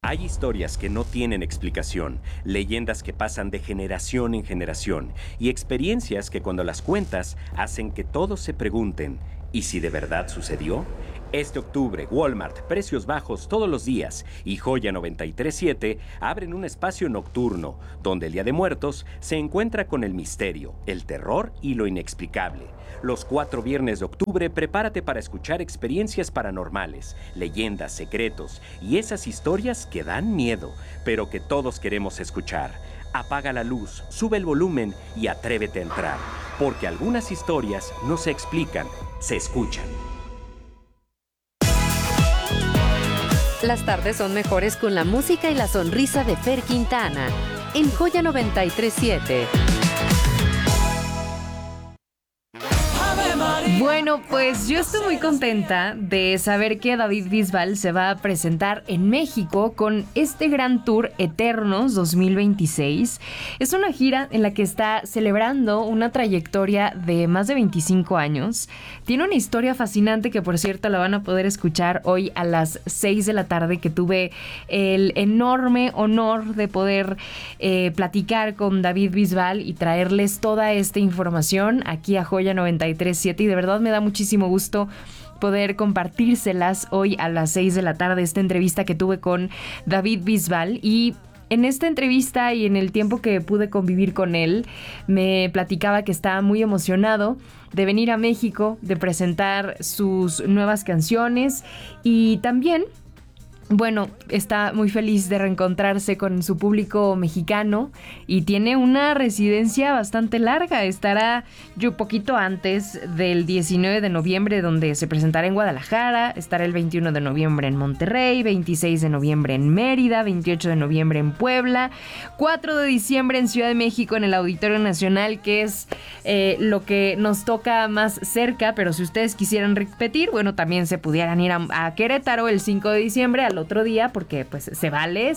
Hay historias que no tienen explicación, leyendas que pasan de generación en generación y experiencias que cuando las cuentas hacen que todos se pregunten, ¿y si de verdad sucedió? Este octubre, Walmart, Precios Bajos todos los días y Joya 937 abren un espacio nocturno donde el Día de Muertos se encuentra con el misterio, el terror y lo inexplicable. Los 4 viernes de octubre prepárate para escuchar experiencias paranormales, leyendas, secretos y esas historias que dan miedo, pero que todos queremos escuchar. Apaga la luz, sube el volumen y atrévete a entrar, porque algunas historias no se explican, se escuchan. Las tardes son mejores con la música y la sonrisa de Fer Quintana en Joya 937. Bueno, pues yo estoy muy contenta de saber que David Bisbal se va a presentar en México con este gran tour Eternos 2026. Es una gira en la que está celebrando una trayectoria de más de 25 años. Tiene una historia fascinante que, por cierto, la van a poder escuchar hoy a las 6 de la tarde, que tuve el enorme honor de poder platicar con David Bisbal y traerles toda esta información aquí a Joya 937, y de verdad me da muchísimo gusto poder compartírselas hoy a las 6 de la tarde, esta entrevista que tuve con David Bisbal. Y en esta entrevista y en el tiempo que pude convivir con él, me platicaba que estaba muy emocionado de venir a México, de presentar sus nuevas canciones, y también, bueno, está muy feliz de reencontrarse con su público mexicano y tiene una residencia bastante larga. Estará yo poquito antes del 19 de noviembre, donde se presentará en Guadalajara. Estará el 21 de noviembre en Monterrey, 26 de noviembre en Mérida, 28 de noviembre en Puebla, 4 de diciembre en Ciudad de México en el Auditorio Nacional, que es lo que nos toca más cerca. Pero si ustedes quisieran repetir, bueno, también se pudieran ir a Querétaro el 5 de diciembre, al otro día, porque pues se vale.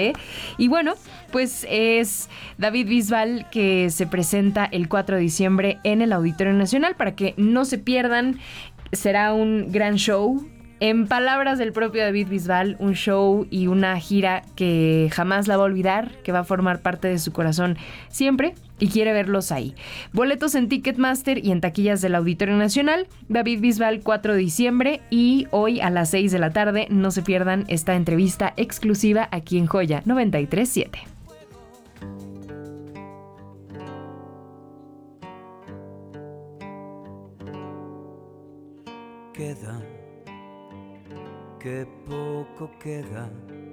Y bueno, pues es David Bisbal, que se presenta el 4 de diciembre en el Auditorio Nacional, para que no se pierdan. Será un gran show. En palabras del propio David Bisbal, un show y una gira que jamás la va a olvidar, que va a formar parte de su corazón siempre, y quiere verlos ahí. Boletos en Ticketmaster y en taquillas del Auditorio Nacional. David Bisbal, 4 de diciembre, y hoy a las 6 de la tarde no se pierdan esta entrevista exclusiva aquí en Joya 937. Qué poco queda